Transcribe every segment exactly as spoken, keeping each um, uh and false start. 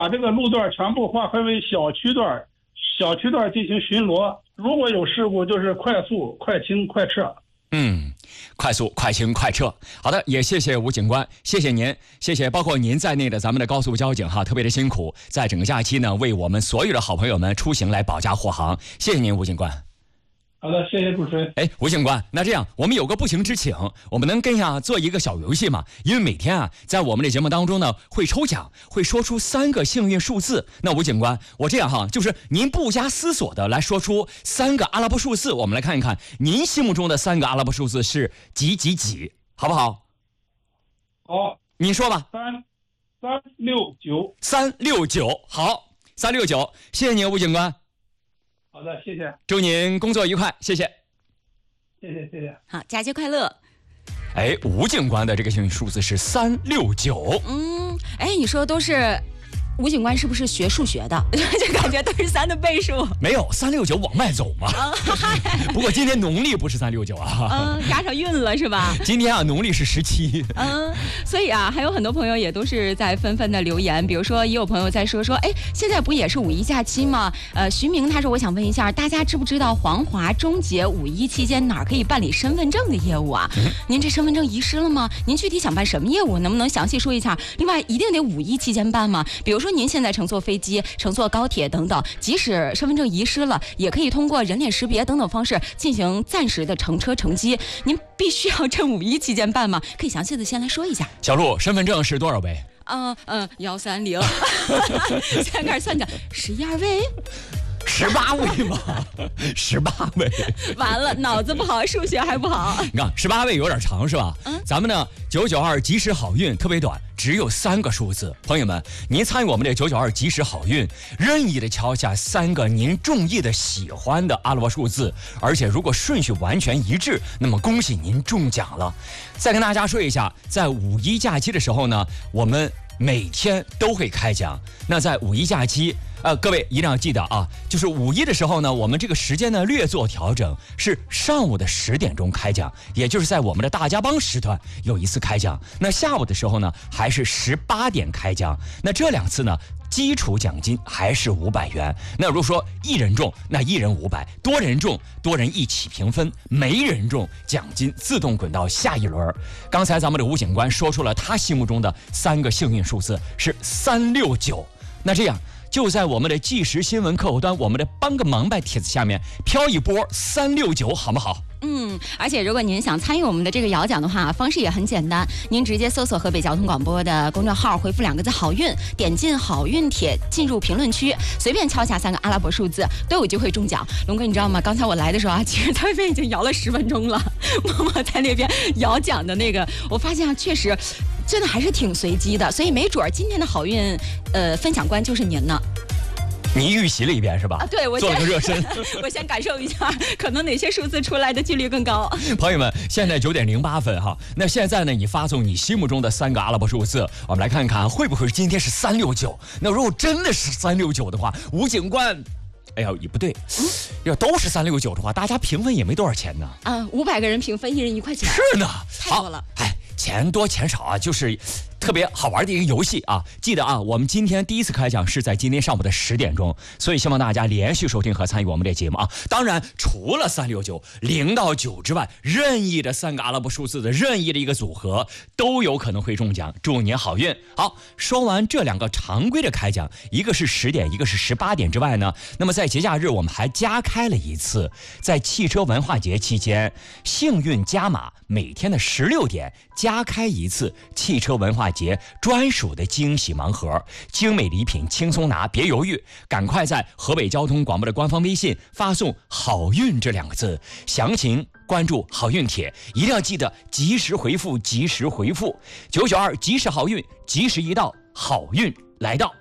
把这个路段全部划分为小区段，小区段进行巡逻，如果有事故就是快速、快清、快撤。 嗯，快速、快清、快撤。好的，也谢谢吴警官，谢谢您，谢谢包括您在内的咱们的高速交警哈，特别的辛苦，在整个假期呢，为我们所有的好朋友们出行来保驾护航，谢谢您，吴警官。 好的，谢谢主持人。 哎，吴警官，那这样我们有个不情之请，我们能跟下做一个小游戏吗？因为每天啊，在我们的节目当中呢，会抽奖，会说出三个幸运数字。那吴警官，我这样哈，就是您不加思索的来说出三个阿拉伯数字，我们来看一看您心目中的三个阿拉伯数字是几几几，好不好？ 好， 你说吧。 三三六九。 三六九，好，三六九，谢谢您，吴警官。 好的，谢谢。 祝您工作愉快，谢谢。 谢谢谢谢。 好，假期快乐。 哎，吴警官的这个幸运数字是三六九。 嗯，哎，你说都是吴警官是不是学数学的？就感觉都是三的倍数。 没有，三六九往外走嘛。不过今天农历不是三六九啊。 嗯，加上运了是吧？ 今天啊，农历是十七。 嗯，所以啊，还有很多朋友也都是在纷纷的留言，比如说也有朋友在说说，哎，现在不也是五一假期吗？呃，徐明他说，我想问一下，大家知不知道黄华、中捷五一期间哪儿可以办理身份证的业务啊？嗯、您这身份证遗失了吗？您具体想办什么业务？能不能详细说一下？另外，一定得五一期间办吗？比如说您现在乘坐飞机、乘坐高铁等等，即使身份证遗失了，也可以通过人脸识别等等方式进行暂时的乘车乘机。您必须要趁五一期间办吗？可以详细的先来说一下。 小陆，身份证是多少位？ 嗯嗯，幺三零。现在开始算讲，十一二位。 十八位吗？十八位， 完了，脑子不好，数学还不好。 你看，十八位有点长是吧？嗯，咱们呢，九九二及时好运特别短，只有三个数字。朋友们，您参与我们的九九二及时好运，任意的敲下三个您中意的、喜欢的阿拉伯数字，而且如果顺序完全一致，那么恭喜您中奖了。再跟大家说一下，在五一假期的时候呢，我们每天都会开奖。那在五一假期。呃，各位一定要记得啊，就是五一的时候呢，我们这个时间呢略做调整，是上午的十点钟开奖，也就是在我们的大家帮时段有一次开奖。那下午的时候呢，还是十八点开奖。那这两次呢，基础奖金还是五百元。那如果说一人中，那一人五百；多人中，多人一起平分；没人中，奖金自动滚到下一轮。刚才咱们的吴警官说出了他心目中的三个幸运数字是三六九。那这样。就在我们的即时新闻客户端，我们的帮个忙呗帖子下面飘一波三六九，好不好？ 嗯，而且如果您想参与我们的这个摇奖的话，方式也很简单，您直接搜索河北交通广播的公众号，回复两个字好运，点进好运帖，进入评论区，随便敲下三个阿拉伯数字，都有机会中奖。龙哥，你知道吗？刚才我来的时候啊，其实他们已经摇了十分钟了，默默在那边摇奖的那个，我发现啊，确实真的还是挺随机的，所以没准今天的好运呃分享官就是您呢。 你预习了一遍是吧？ 啊，对，我做了个热身。 我先感受一下，可能哪些数字出来的几率更高。 朋友们，现在九点零八分哈。那现在呢，你发送你心目中的三个阿拉伯数字，我们来看看会不会今天是三六九。那如果真的是三六九的话，吴警官。哎呀，也不对，要都是三六九的话，大家平分也没多少钱呢。 啊，五百个人平分，一人一块钱。 是呢， 太多了。 哎，钱多钱少啊，就是特别好玩的一个游戏啊！记得啊，我们今天第一次开奖是在今天上午的十点钟，所以希望大家连续收听和参与我们的节目啊！当然，除了三六九零到九之外，任意的三个阿拉伯数字的任意的一个组合都有可能会中奖，祝您好运！好，说完这两个常规的开奖，一个是十点，一个是十八点之外呢，那么在节假日我们还加开了一次，在汽车文化节期间，幸运加码，每天的十六点加开一次汽车文化节专属的惊喜盲盒，精美礼品轻松拿，别犹豫，赶快在河北交通广播的官方微信发送好运这两个字，详情关注好运帖，一定要记得及时回复，及时回复九九二及时好运，及时一到，好运来到。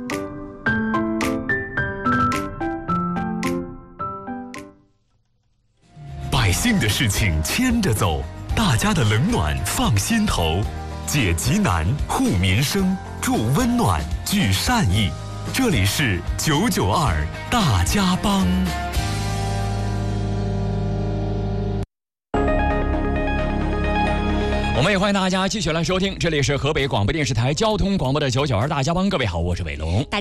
百姓的事情牵着走，大家的冷暖放心头，解急难，护民生，助温暖，聚善意。这里是九九二大家帮。 我们也欢迎大家继续来收听，这里是河北广播电视台交通广播的九九二大家帮。各位好，我是伟龙。